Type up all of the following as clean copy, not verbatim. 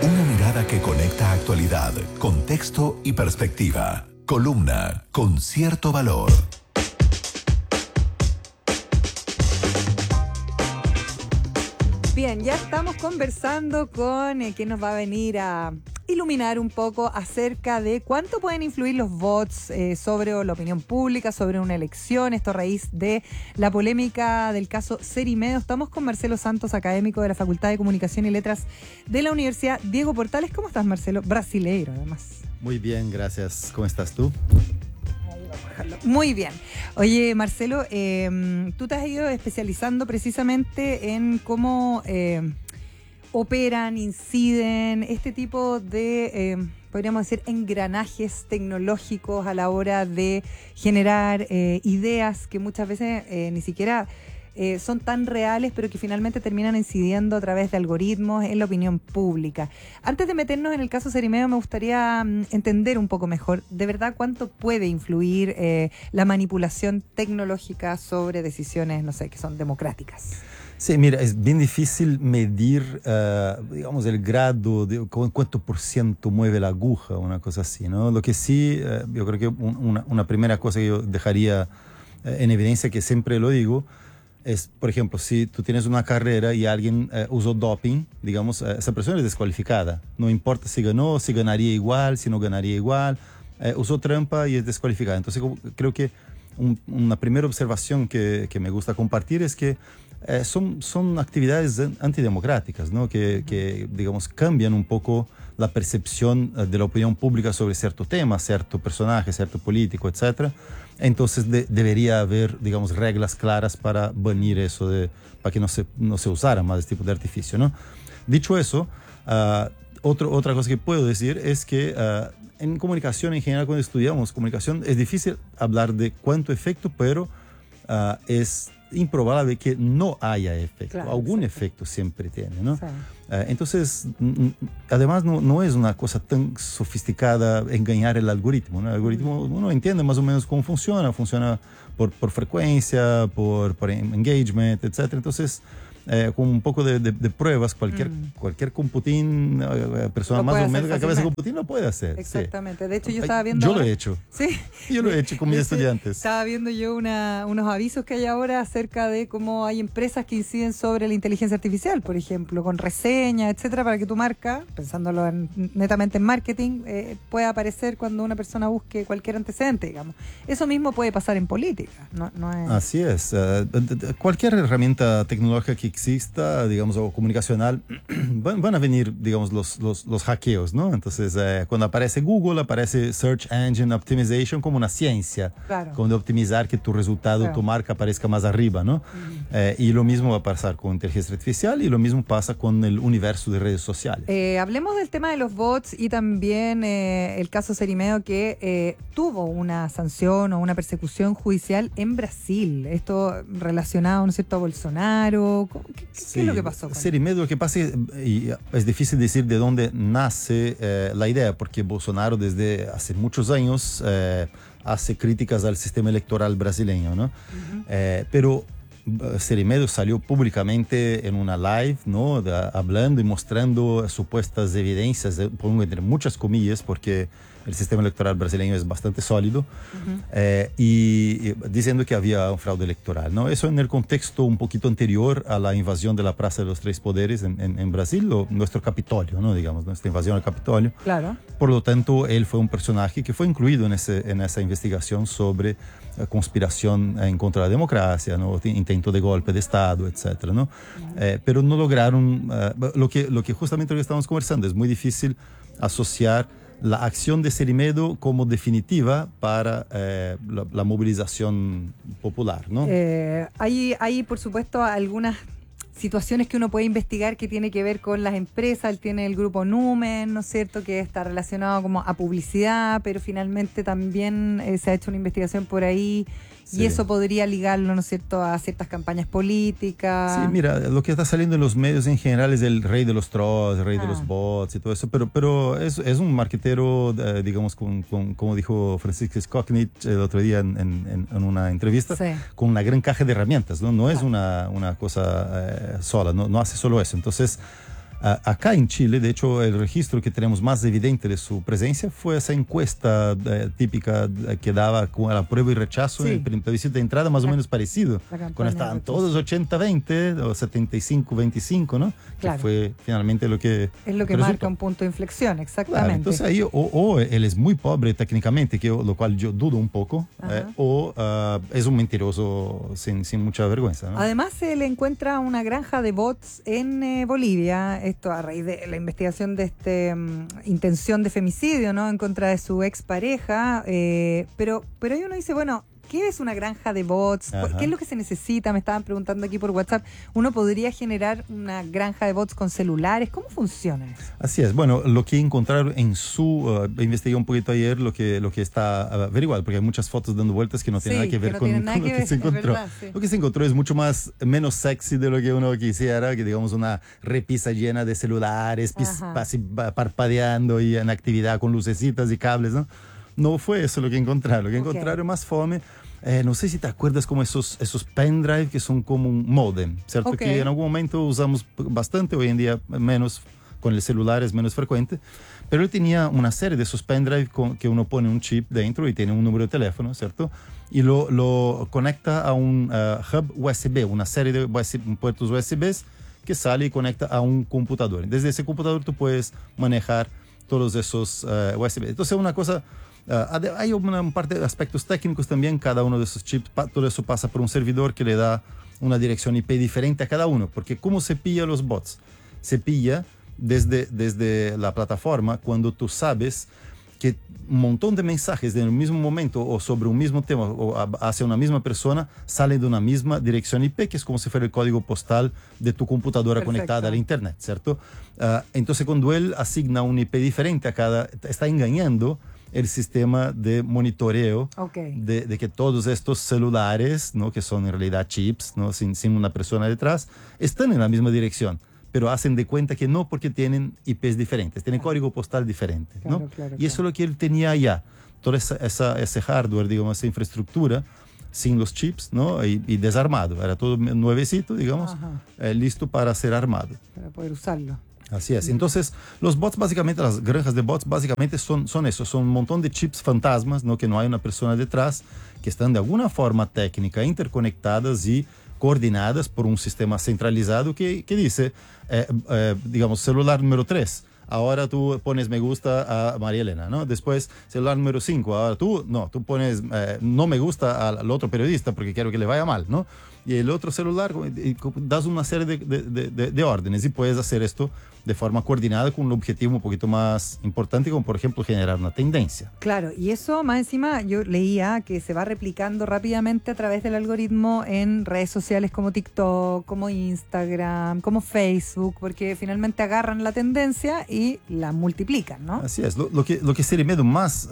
Una mirada que conecta actualidad, contexto y perspectiva. Columna con cierto valor. Bien, ya estamos conversando con quien nos va a venir a iluminar un poco acerca de cuánto pueden influir los bots sobre la opinión pública, sobre una elección. Esto a raíz de la polémica del caso Cerimedo. Estamos con Marcelo Santos, académico de la Facultad de Comunicación y Letras de la Universidad Diego Portales. ¿Cómo estás, Marcelo? Brasileiro, además. Muy bien, gracias. ¿Cómo estás tú? Muy bien. Oye, Marcelo, tú te has ido especializando precisamente en cómo operan, inciden este tipo de, podríamos decir, engranajes tecnológicos a la hora de generar ideas que muchas veces ni siquiera son tan reales, pero que finalmente terminan incidiendo a través de algoritmos en la opinión pública. Antes de meternos en el caso Cerimedo, me gustaría entender un poco mejor, de verdad, cuánto puede influir la manipulación tecnológica sobre decisiones, no sé, que son democráticas. Sí, mira, es bien difícil medir, digamos, el grado, de cuánto por ciento mueve la aguja, una cosa así, ¿no? Lo que sí, yo creo que una primera cosa que yo dejaría en evidencia, que siempre lo digo, es, por ejemplo, si tú tienes una carrera y alguien usó doping, digamos, esa persona es descualificada. No importa si ganó, si ganaría igual, si no ganaría igual, usó trampa y es descualificada. Entonces, creo que una primera observación que me gusta compartir es que son actividades antidemocráticas, ¿no? que, digamos, cambian un poco la percepción de la opinión pública sobre cierto tema, cierto personaje, cierto político, etc. Entonces debería haber, digamos, reglas claras para banir eso, para que no se usara más este tipo de artificio, ¿no? Dicho eso, otra cosa que puedo decir es que en comunicación en general, cuando estudiamos comunicación, es difícil hablar de cuánto efecto, pero es improbable que no haya efecto. Claro, algún efecto siempre tiene, ¿no? Sí. Entonces, además no es una cosa tan sofisticada engañar el algoritmo, ¿no? El algoritmo uno entiende más o menos cómo funciona por frecuencia, por engagement, etc. Entonces, con un poco de pruebas, cualquier computín, persona más o menos que cabeza de computín lo puede hacer. Exactamente. Sí. De hecho, yo estaba viendo... Yo lo he hecho. Sí. Yo lo he hecho con mis estudiantes. Estaba viendo yo unos avisos que hay ahora acerca de cómo hay empresas que inciden sobre la inteligencia artificial, por ejemplo, con reseñas, etcétera, para que tu marca, pensándolo netamente en marketing, pueda aparecer cuando una persona busque cualquier antecedente, digamos. Eso mismo puede pasar en política. No es... Así es. Cualquier herramienta tecnológica que exista, digamos, o comunicacional, van a venir, digamos, los hackeos, ¿no? Entonces, cuando aparece Google, aparece Search Engine Optimization como una ciencia, claro, como de optimizar que tu resultado, claro, tu marca aparezca más arriba, ¿no? Y lo mismo va a pasar con inteligencia artificial y lo mismo pasa con el universo de redes sociales. Hablemos del tema de los bots y también el caso Cerimedo, que tuvo una sanción o una persecución judicial en Brasil. Esto relacionado, ¿no es cierto?, a Bolsonaro. ¿Qué es lo que pasó con Cerimedo? Lo que pasa es difícil decir de dónde nace la idea, porque Bolsonaro desde hace muchos años hace críticas al sistema electoral brasileño, ¿no? Pero Cerimedo salió públicamente en una live, ¿no? Hablando y mostrando supuestas evidencias, pongo entre muchas comillas, porque el sistema electoral brasileño es bastante sólido, y diciendo que había un fraude electoral, ¿no? Eso en el contexto un poquito anterior a la invasión de la Plaza de los Tres Poderes en Brasil, nuestro Capitolio, ¿no? Digamos, nuestra invasión al Capitolio. Claro. Por lo tanto, él fue un personaje que fue incluido en esa investigación sobre conspiración en contra de la democracia, ¿no? Intento de golpe de Estado, etcétera, ¿no? Pero no lograron lo que justamente lo que estamos conversando. Es muy difícil asociar la acción de Cerimedo como definitiva para la movilización popular, ¿no? Hay, por supuesto, algunas situaciones que uno puede investigar que tiene que ver con las empresas. Él tiene el grupo Numen, ¿no es cierto?, que está relacionado como a publicidad, pero finalmente también se ha hecho una investigación por ahí. Sí. Y eso podría ligarlo, ¿no es cierto?, a ciertas campañas políticas. Sí, mira, lo que está saliendo en los medios en general es el rey de los trolls, el rey de los bots y todo eso, pero es un marketero, digamos, como dijo Francisco Skoknich el otro día en una entrevista, sí, con una gran caja de herramientas, ¿no? No es una cosa sola, no hace solo eso. Entonces, Acá en Chile, de hecho, el registro que tenemos más evidente de su presencia fue esa encuesta típica que daba con la prueba y rechazo en el plebiscito de entrada, más o menos parecido, cuando estaban todos 80-20 o 75-25, ¿no? Claro. Que fue finalmente lo que... Es lo que marca un punto de inflexión, exactamente. Claro, entonces ahí o él es muy pobre técnicamente, lo cual yo dudo un poco, o es un mentiroso sin mucha vergüenza, ¿no? Además, se le encuentra una granja de bots en Bolivia, esto a raíz de la investigación de intención de femicidio, ¿no?, en contra de su expareja, pero ahí uno dice, bueno, ¿qué es una granja de bots? Ajá. ¿Qué es lo que se necesita? Me estaban preguntando aquí por WhatsApp. ¿Uno podría generar una granja de bots con celulares? ¿Cómo funciona eso? Así es. Bueno, lo que encontraron en su... investigué un poquito ayer lo que está averiguado, porque hay muchas fotos dando vueltas que no tienen nada que ver con lo que se encontró. Verdad, sí. Lo que se encontró es mucho menos sexy de lo que uno quisiera, que digamos una repisa llena de celulares, así parpadeando y en actividad con lucecitas y cables, ¿no? No fue eso lo que encontraron. Lo que encontraron más fome. No sé si te acuerdas como esos pendrive que son como un modem, ¿cierto? Que en algún momento usamos bastante, hoy en día menos, con el celular es menos frecuente. Pero él tenía una serie de esos pendrive que uno pone un chip dentro y tiene un número de teléfono, ¿cierto? Y lo conecta a un hub USB, una serie de puertos USBs que sale y conecta a un computador. Desde ese computador tú puedes manejar todos esos USB. Entonces una cosa... hay una parte de aspectos técnicos también. Cada uno de esos chips, todo eso pasa por un servidor que le da una dirección IP diferente a cada uno, porque ¿cómo se pilla los bots? Se pilla desde la plataforma cuando tú sabes que un montón de mensajes en el mismo momento o sobre un mismo tema o hacia una misma persona salen de una misma dirección IP, que es como si fuera el código postal de tu computadora conectada al internet, ¿cierto? Entonces cuando él asigna un IP diferente a cada, está engañando el sistema de monitoreo de que todos estos celulares, ¿no?, que son en realidad chips, ¿no?, sin una persona detrás, están en la misma dirección, pero hacen de cuenta que no, porque tienen IPs diferentes, tienen código postal diferente, ¿no? Y eso es lo que él tenía allá, todo ese hardware, digamos, esa infraestructura, sin los chips, ¿no? Y desarmado, era todo nuevecito, digamos, listo para ser armado. Para poder usarlo. Así es. Entonces, los bots básicamente, las granjas de bots básicamente son eso, son un montón de chips fantasmas, ¿no?, que no hay una persona detrás, que están de alguna forma técnica interconectadas y coordinadas por un sistema centralizado que dice, digamos, celular número 3. Ahora tú pones me gusta a María Elena, ¿no? Después, celular número 5. Ahora tú pones no me gusta al otro periodista porque quiero que le vaya mal, ¿no? Y el otro celular, das una serie de órdenes y puedes hacer esto de forma coordinada con un objetivo un poquito más importante, como por ejemplo generar una tendencia. Claro, y eso más encima yo leía que se va replicando rápidamente a través del algoritmo en redes sociales como TikTok, como Instagram, como Facebook, porque finalmente agarran la tendencia y la multiplican, ¿no? Así es. Lo que Cerimedo más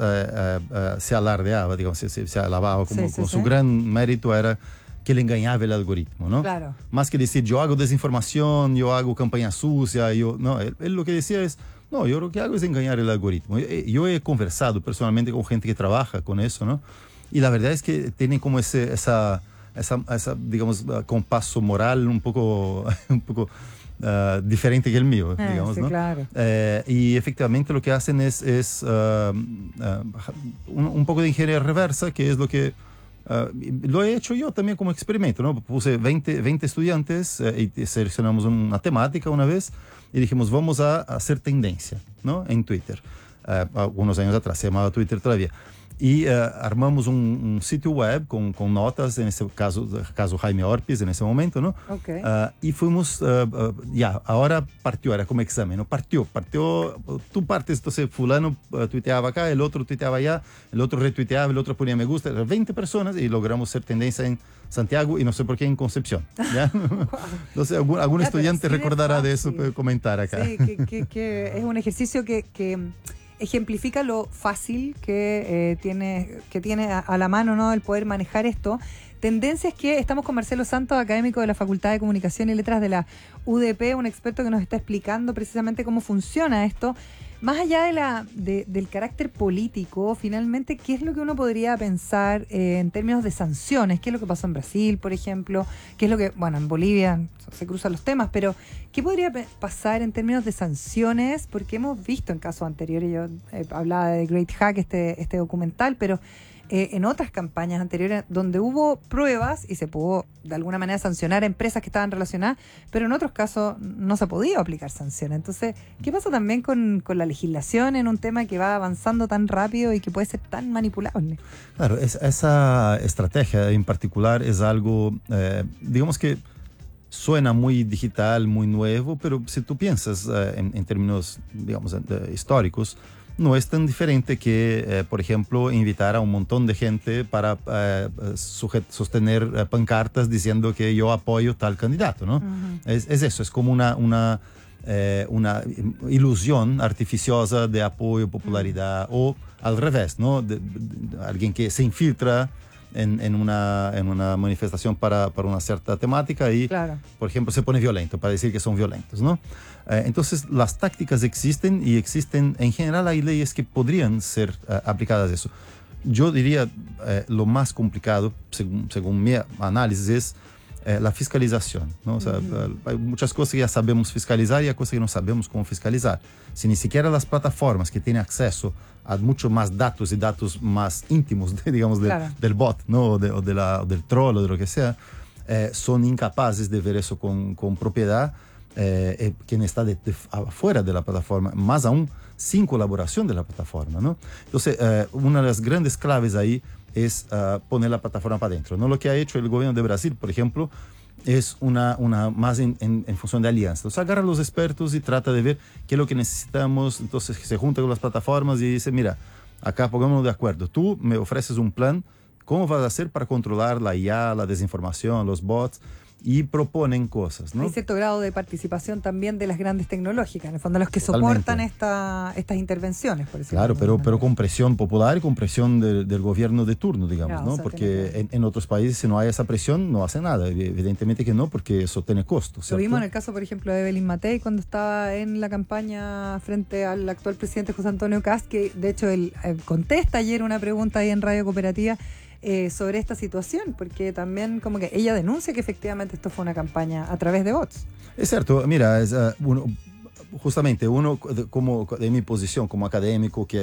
se alardeaba, digamos, se alababa como su gran mérito era que le engañaba el algoritmo, ¿no? Claro. Más que decir, yo hago desinformación, yo hago campaña sucia, no, él lo que decía es, no, yo lo que hago es engañar el algoritmo. Yo he conversado personalmente con gente que trabaja con eso, ¿no? Y la verdad es que tiene como esa digamos, compaso moral un poco diferente que el mío, digamos, sí, ¿no? Claro. Y efectivamente lo que hacen es un poco de ingeniería reversa, que es lo que lo he hecho yo también como experimento, ¿no? Puse 20 estudiantes y seleccionamos una temática una vez y dijimos, vamos a hacer tendencia, ¿no?, en Twitter. Algunos años atrás se llamaba Twitter todavía. Y armamos un sitio web con notas, en ese caso Jaime Orpiz en ese momento, ¿no? Y fuimos, ahora partió, era como examen, ¿no? Partió, tú partes, entonces fulano tuiteaba acá, el otro tuiteaba allá, el otro retuiteaba, el otro ponía me gusta, 20 personas y logramos ser tendencia en Santiago y no sé por qué en Concepción, ¿ya? Entonces algún estudiante recordará de eso, puede comentar acá. Sí, que es un ejercicio que ejemplifica lo fácil que tiene a la mano, ¿no?, el poder manejar esto. tendencias que estamos con Marcelo Santos, académico de la Facultad de Comunicación y Letras de la UDP, un experto que nos está explicando precisamente cómo funciona esto. Más allá del carácter político, finalmente, ¿qué es lo que uno podría pensar en términos de sanciones? ¿Qué es lo que pasó en Brasil, por ejemplo? ¿Qué es lo que, bueno, en Bolivia se cruzan los temas, pero ¿qué podría pasar en términos de sanciones? Porque hemos visto en casos anteriores, yo hablaba de Great Hack, este documental, pero en otras campañas anteriores donde hubo pruebas y se pudo de alguna manera sancionar a empresas que estaban relacionadas, pero en otros casos no se ha podido aplicar sanciones. Entonces, ¿qué pasa también con la legislación en un tema que va avanzando tan rápido y que puede ser tan manipulable? Claro, esa estrategia en particular es algo, digamos que suena muy digital, muy nuevo, pero si tú piensas en términos, digamos, históricos, no es tan diferente que, por ejemplo, invitar a un montón de gente para sostener pancartas diciendo que yo apoyo tal candidato, ¿no? Uh-huh. Es eso, es como una ilusión artificiosa de apoyo, popularidad, o al revés, ¿no? De alguien que se infiltra en una manifestación para una cierta temática y, claro, por ejemplo, se pone violento para decir que son violentos, ¿no? Entonces, las tácticas existen y existen, en general hay leyes que podrían ser aplicadas a eso. Yo diría, lo más complicado, según mi análisis, es la fiscalización, ¿no? O sea, hay muchas cosas que ya sabemos fiscalizar y hay cosas que no sabemos cómo fiscalizar. Si ni siquiera las plataformas que tienen acceso a mucho más datos y datos más íntimos, digamos, claro, del bot, ¿no? o del troll o de lo que sea, son incapaces de ver eso con propiedad, quien está afuera de la plataforma, más aún sin colaboración de la plataforma, ¿no? Entonces, una de las grandes claves ahí es poner la plataforma para adentro, ¿no? Lo que ha hecho el gobierno de Brasil, por ejemplo, es una más en función de alianza. Entonces agarra a los expertos y trata de ver qué es lo que necesitamos. Entonces se junta con las plataformas y dice, mira, acá pongámonos de acuerdo. Tú me ofreces un plan, ¿cómo vas a hacer para controlar la IA, la desinformación, los bots? Y proponen cosas, ¿no? Hay cierto grado de participación también de las grandes tecnológicas, en el fondo los que soportan estas intervenciones, por decirlo. Claro, pero con presión popular y con presión del gobierno de turno, digamos, claro, ¿no? O sea, porque en otros países, si no hay esa presión, no hace nada. Evidentemente que no, porque eso tiene costo, ¿cierto? Lo vimos en el caso, por ejemplo, de Evelyn Matei, cuando estaba en la campaña frente al actual presidente José Antonio Kast, que de hecho él contesta ayer una pregunta ahí en Radio Cooperativa sobre esta situación, porque también como que ella denuncia que efectivamente esto fue una campaña a través de bots. Es cierto, mira, justamente uno como de mi posición como académico, que